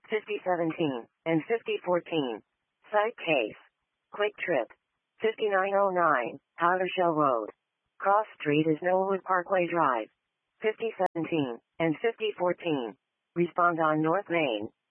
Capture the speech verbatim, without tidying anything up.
fifty seventeen, and fifty fourteen. Site case. Quick Trip. fifty-nine oh nine, Powder Shell Road. Cross Street is Knollwood Parkway Drive. fifty seventeen, and fifty fourteen. Respond on North Main.